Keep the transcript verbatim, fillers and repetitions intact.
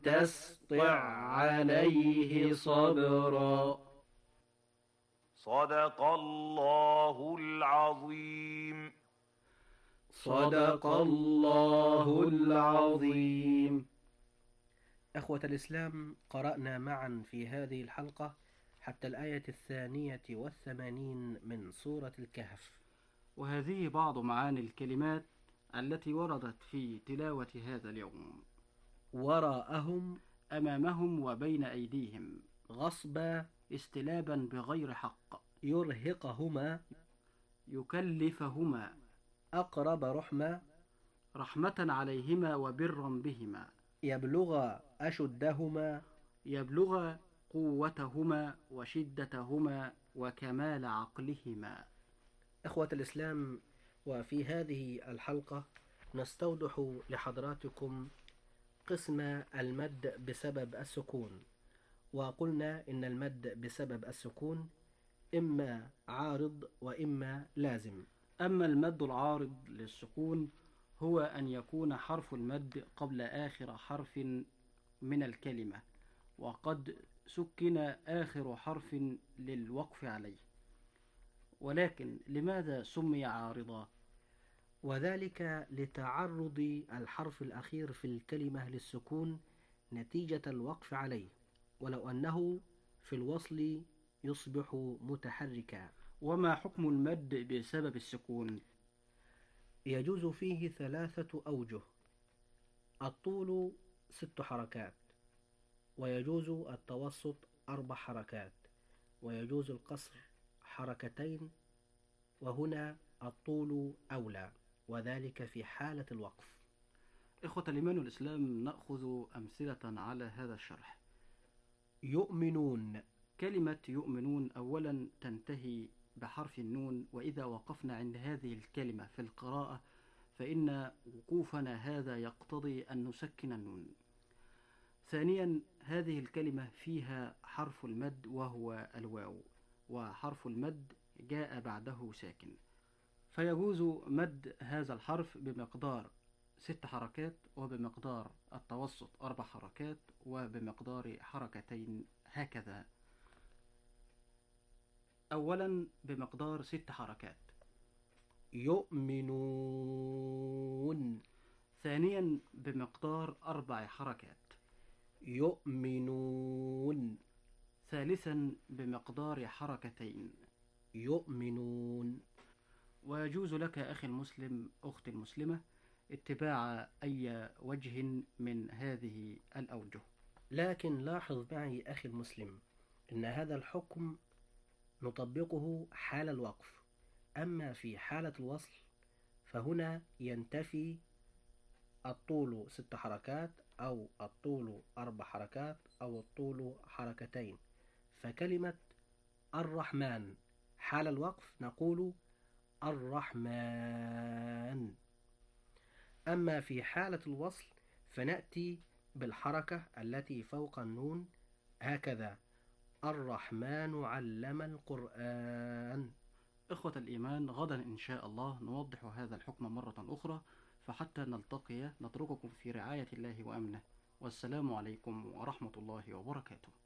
تسطع عليه صبرا. صدق الله العظيم. صدق الله العظيم. أخوة الإسلام، قرأنا معا في هذه الحلقة حتى الآية الثانية والثمانين من سورة الكهف، وهذه بعض معاني الكلمات التي وردت في تلاوة هذا اليوم. وراءهم، أمامهم وبين أيديهم، غصبا، استلابا بغير حق، يرهقهما، يكلفهما، أقرب رحمة، رحمة عليهما وبرا بهما، يبلغ أشدهما، يبلغ قوتهما وشدتهما وكمال عقلهما. إخوة الإسلام، وفي هذه الحلقة نستوضح لحضراتكم قسم المد بسبب السكون. وقلنا إن المد بسبب السكون إما عارض وإما لازم. أما المد العارض للسكون هو أن يكون حرف المد قبل آخر حرف من الكلمة، وقد سكن آخر حرف للوقف عليه. ولكن لماذا سمي عارضا؟ وذلك لتعرض الحرف الأخير في الكلمة للسكون نتيجة الوقف عليه، ولو أنه في الوصل يصبح متحركا. وما حكم المد بسبب السكون؟ يجوز فيه ثلاثة أوجه: الطول ست حركات، ويجوز التوسط أربع حركات، ويجوز القصر حركتين، وهنا الطول أولى، وذلك في حالة الوقف. إخوة الإيمان والإسلام، نأخذ أمثلة على هذا الشرح. يؤمنون. كلمة يؤمنون أولا تنتهي بحرف النون، وإذا وقفنا عند هذه الكلمة في القراءة فإن وقوفنا هذا يقتضي أن نسكن النون. ثانيا، هذه الكلمة فيها حرف المد وهو الواو، وحرف المد جاء بعده ساكن، فيجوز مد هذا الحرف بمقدار ست حركات، وبمقدار التوسط أربع حركات، وبمقدار حركتين، هكذا. أولا بمقدار ست حركات. يؤمنون. ثانيا بمقدار أربع حركات. يؤمنون. ثالثا بمقدار حركتين. يؤمنون. ويجوز لك أخي المسلم أختي المسلمة اتباع أي وجه من هذه الأوجه. لكن لاحظ معي أخي المسلم أن هذا الحكم نطبقه حال الوقف، أما في حالة الوصل فهنا ينتفي الطول ست حركات، أو الطول أربع حركات، أو الطول حركتين. فكلمة الرحمن حال الوقف نقول الرحمن، أما في حالة الوصل فنأتي بالحركة التي فوق النون، هكذا: الرحمن علم القرآن. إخوة الإيمان، غدا إن شاء الله نوضح هذا الحكم مرة أخرى، فحتى نلتقي نترككم في رعاية الله وأمنه، والسلام عليكم ورحمة الله وبركاته.